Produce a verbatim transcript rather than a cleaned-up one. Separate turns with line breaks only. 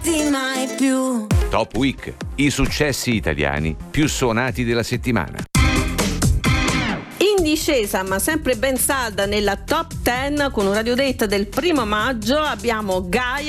lasciarti mai più.
Top Week, i successi italiani più suonati della settimana.
In discesa ma sempre ben salda nella top dieci con un radiodate del primo maggio abbiamo Gaia